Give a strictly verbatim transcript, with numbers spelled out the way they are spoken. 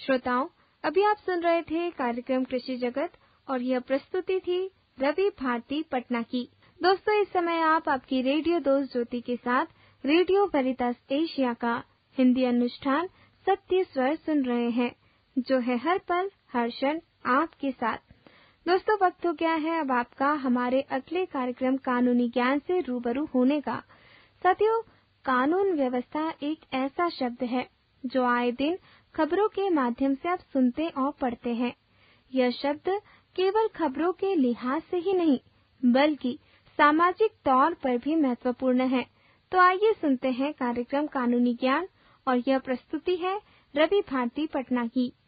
श्रोताओं, अभी आप सुन रहे थे कार्यक्रम कृषि जगत और यह प्रस्तुति थी रवि भारती पटना की। दोस्तों, इस समय आप आपकी रेडियो दोस्त ज्योति के साथ रेडियो वेरितास एशिया का हिंदी अनुष्ठान सत्य स्वर सुन रहे हैं, जो है हर पल हर क्षण आपके साथ। दोस्तों, वक्त हो गया है अब आपका हमारे अगले कार्यक्रम कानूनी ज्ञान से रूबरू होने का। साथियों, कानून व्यवस्था एक ऐसा शब्द है जो आए दिन खबरों के माध्यम से आप सुनते और पढ़ते हैं। यह शब्द केवल खबरों के लिहाज से ही नहीं, बल्कि सामाजिक तौर पर भी महत्वपूर्ण है। तो आइए सुनते हैं कार्यक्रम कानूनी ज्ञान, और यह प्रस्तुति है रवि भारती पटना की।